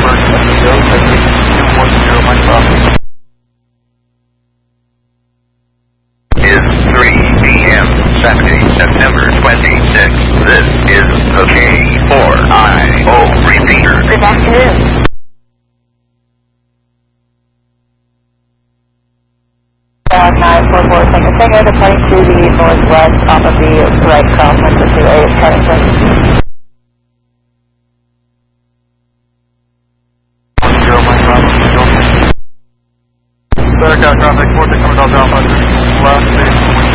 Is 3 p.m. Saturday, September 26th. This is the K4IO repeater. Good afternoon. Nine four four second finger, departing to the northwest off of the right crosswind to 28 Covington. Traffic, 46 coming down left station.